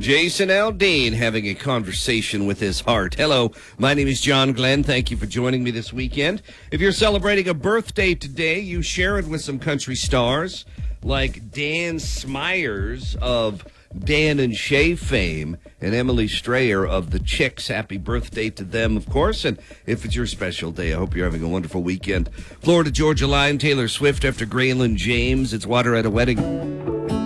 Jason Aldean having a conversation with his heart. Hello, my name is John Glenn. Thank you for joining me this weekend. If you're celebrating a birthday today, you share it with some country stars like Dan Smyers of Dan and Shay fame and Emily Strayer of the Chicks. Happy birthday to them, of course. And if it's your special day, I hope you're having a wonderful weekend. Florida Georgia Line, Taylor Swift after Graylin James. It's Water at a Wedding.